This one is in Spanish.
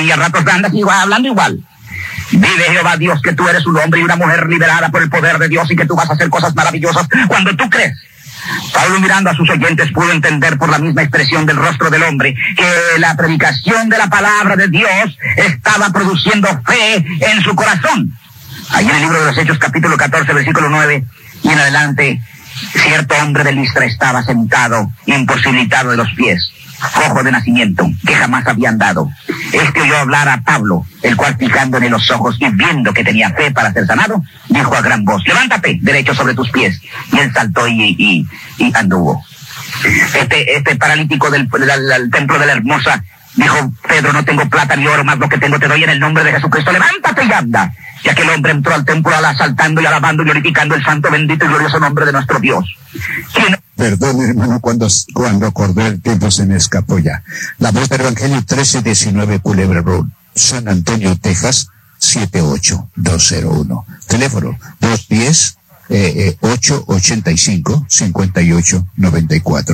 y a ratos andas igual, hablando igual. Vive Jehová Dios que tú eres un hombre y una mujer liberada por el poder de Dios y que tú vas a hacer cosas maravillosas cuando tú crees. Pablo, mirando a sus oyentes, pudo entender por la misma expresión del rostro del hombre que la predicación de la palabra de Dios estaba produciendo fe en su corazón. Ahí en el libro de los Hechos, capítulo 14, versículo 9 y en adelante, cierto hombre de Listra estaba sentado, imposibilitado de los pies, cojo de nacimiento, que jamás había andado. Este oyó hablar a Pablo, el cual, fijándole los ojos y viendo que tenía fe para ser sanado, dijo a gran voz: levántate derecho sobre tus pies. Y él saltó y anduvo. Este paralítico del templo de la Hermosa dijo: Pedro, no tengo plata ni oro, más lo que tengo te doy en el nombre de Jesucristo, levántate y anda. Y aquel hombre entró al templo saltando y alabando y glorificando el santo, bendito y glorioso nombre de nuestro Dios. Perdón, hermano, cuando acordé el tiempo se me escapó ya. La voz del Evangelio 1319 Culebra Road, San Antonio, Texas, 78201. Teléfono 210-885-5894.